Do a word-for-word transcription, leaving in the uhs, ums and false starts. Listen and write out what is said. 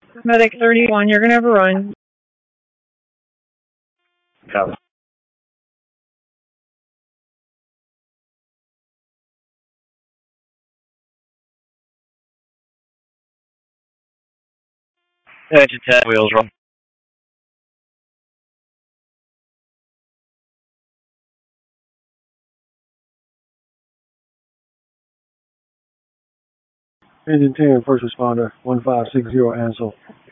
Medic thirty-one, you're going to have a run. Copy. Engine ten, wheels roll. Engine ten, first responder, one five six zero Ansel.